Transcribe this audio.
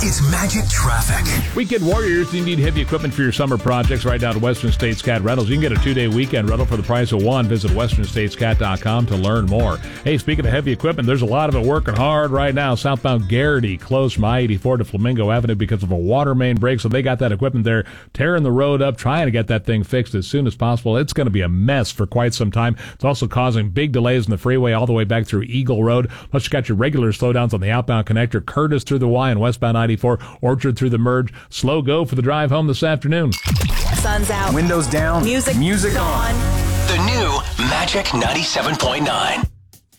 It's Magic Traffic. Weekend Warriors, you need heavy equipment for your summer projects right now at Western States Cat Rentals. You can get a 2-day weekend rental for the price of one. Visit westernstatescat.com to learn more. Hey, speaking of heavy equipment, there's a lot of it working hard right now. Southbound Garrity closed from I-84 to Flamingo Avenue because of a water main break, so they got that equipment there tearing the road up, trying to get that thing fixed as soon as possible. It's going to be a mess for quite some time. It's also causing big delays in the freeway all the way back through Eagle Road. Plus, you got your regular slowdowns on the outbound connector, Curtis through the Y and westbound 94, Orchard through the merge. Slow go for the drive home this afternoon. Sun's out. Windows down. Music on. on. The new Magic 97.9.